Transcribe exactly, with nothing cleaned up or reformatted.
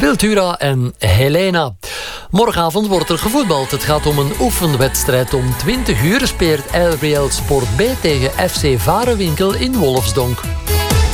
Wiltura en Helena. Morgenavond wordt er gevoetbald. Het gaat om een oefenwedstrijd. Om twintig uur speelt R W L Sport B tegen F C Varenwinkel in Wolfsdonk.